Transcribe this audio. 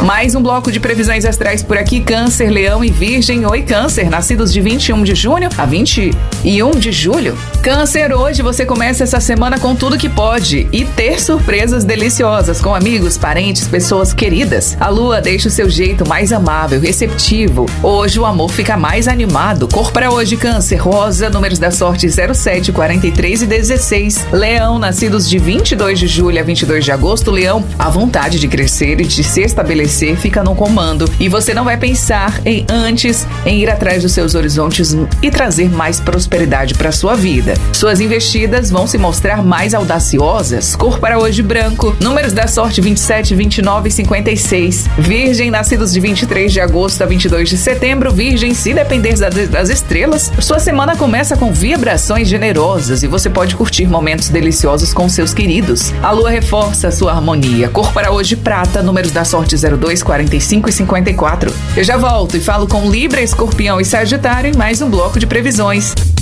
Mais um bloco de previsões astrais por aqui. Câncer, Leão e Virgem. Oi, Câncer, nascidos de 21 de junho a 21 de julho. Câncer, hoje você começa essa semana com tudo que pode e ter surpresas deliciosas com amigos, parentes, pessoas queridas. A lua deixa o seu jeito mais amável, receptivo. Hoje o amor fica mais animado. Cor para hoje, Câncer, rosa. Números da sorte 07, 43 e 16. Leão, nascidos de 22 de julho a 22 de agosto. Leão, a vontade de crescer e de se estabelecer fica no comando e você não vai pensar antes em ir atrás dos seus horizontes e trazer mais prosperidade para sua vida. Suas investidas vão se mostrar mais audaciosas. Cor para hoje, branco. Números da sorte 27, 29 e 56. Virgem, nascidos de 23 de agosto a 22 de setembro. Virgem, se depender das estrelas, sua semana começa com vibrações generosas e você pode curtir momentos deliciosos com seus queridos. A lua reforça a sua harmonia. Cor para hoje, prata. Números da sorte 02, 45 e 54. Eu já volto e falo com Libra, Escorpião e Sagitário em mais um bloco de previsões.